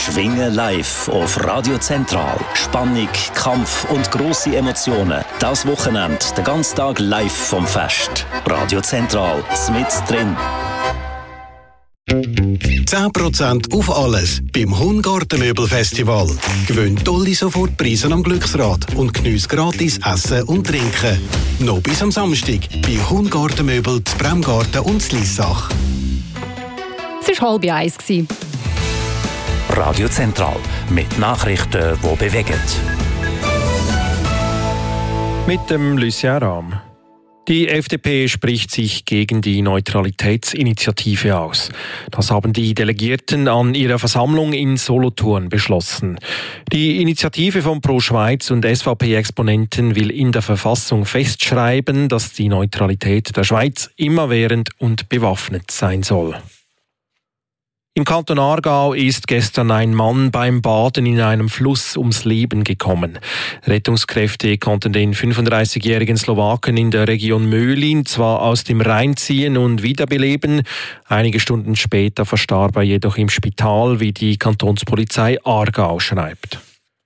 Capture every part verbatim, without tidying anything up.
Schwingen live auf Radio Zentral. Spannung, Kampf und grosse Emotionen. Das Wochenende, den ganzen Tag live vom Fest. Radio Zentral, mit drin. zehn Prozent auf alles beim Hungartenmöbelfestival. Gewinn tolle Sofortpreise am Glücksrad und geniesse gratis Essen und Trinken. Noch bis am Samstag bei Hungartenmöbel, Bremgarten und Lissach. Es war halb eins. Radio Zentral mit Nachrichten, die bewegen. Mit dem Lucien Rahm. Die F D P spricht sich gegen die Neutralitätsinitiative aus. Das haben die Delegierten an ihrer Versammlung in Solothurn beschlossen. Die Initiative von Pro Schweiz und S V P-Exponenten will in der Verfassung festschreiben, dass die Neutralität der Schweiz immerwährend und bewaffnet sein soll. Im Kanton Aargau ist gestern ein Mann beim Baden in einem Fluss ums Leben gekommen. Rettungskräfte konnten den fünfunddreißigjährigen Slowaken in der Region Möhlin zwar aus dem Rhein ziehen und wiederbeleben. Einige Stunden später verstarb er jedoch im Spital, wie die Kantonspolizei Aargau schreibt.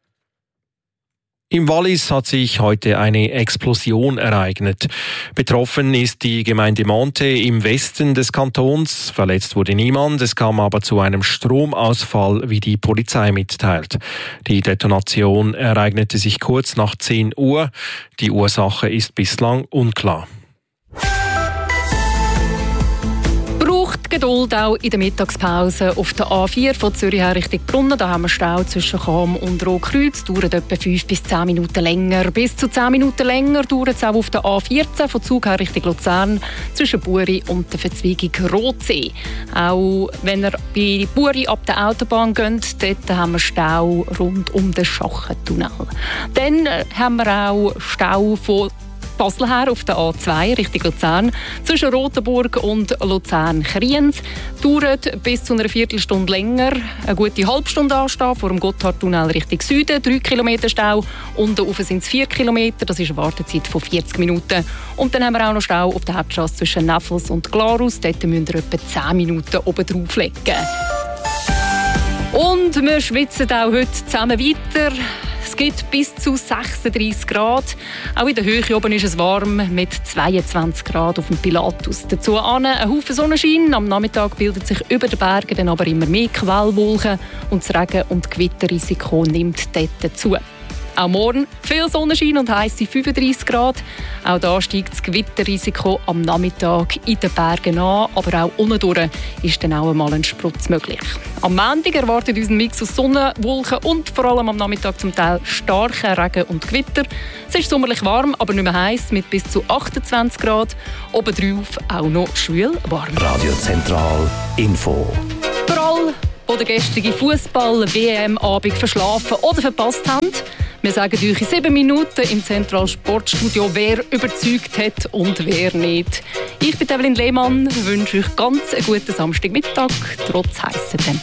Im Wallis hat sich heute eine Explosion ereignet. Betroffen ist die Gemeinde Monte im Westen des Kantons. Verletzt wurde niemand, es kam aber zu einem Stromausfall, wie die Polizei mitteilt. Die Detonation ereignete sich kurz nach zehn Uhr. Die Ursache ist bislang unklar. Geduld auch in der Mittagspause. Auf der A vier von Zürich her Richtung Brunnen, da haben wir Stau zwischen Cham und Rotkreuz. Dauert etwa fünf bis zehn Minuten länger. Bis zu zehn Minuten länger dauert es auch auf der A vierzehn von Zug her Richtung Luzern zwischen Buri und der Verzweigung Rotsee. Auch wenn ihr bei Buri ab der Autobahn geht, dort haben wir Stau rund um den Schachentunnel. Dann haben wir auch Stau von Basel her auf der A zwei Richtung Luzern zwischen Rotenburg und Luzern-Kriens. Dauert bis zu einer Viertelstunde länger. Eine gute Halbstunde anstehen vor dem Gotthardtunnel Richtung Süden. Drei Kilometer Stau. Unten rauf sind es vier Kilometer. Das ist eine Wartezeit von vierzig Minuten. Und dann haben wir auch noch Stau auf der Hauptstrasse zwischen Neffels und Glarus. Dort müsst ihr etwa zehn Minuten oben drauflegen. Und wir schwitzen auch heute zusammen weiter. Es gibt bis zu sechsunddreißig Grad. Auch in der Höhe oben ist es warm mit zweiundzwanzig Grad auf dem Pilatus. Dazu ein Haufen Sonnenschein. Am Nachmittag bildet sich über den Bergen dann aber immer mehr Quellwolken und das Regen- und Gewitterrisiko nimmt dort zu. Auch morgen viel Sonnenschein und heisse fünfunddreißig Grad. Auch da steigt das Gewitterrisiko am Nachmittag in den Bergen an, aber auch unten durch ist dann auch einmal ein Sprutz möglich. Am Montag erwartet uns ein Mix aus Sonne, Wolken und vor allem am Nachmittag zum Teil starken Regen und Gewitter. Es ist sommerlich warm, aber nicht mehr heiß mit bis zu achtundzwanzig Grad. Obendrauf auch noch schwül warm. Radio Zentral Info. Für alle, die den gestrigen Fußball-W M-Abend verschlafen oder verpasst haben, wir sagen euch in sieben Minuten im Zentral Sportstudio, wer überzeugt hat und wer nicht. Ich bin Evelyn Lehmann, wünsche euch ganz einen guten Samstagmittag, trotz heissen Temperaturen.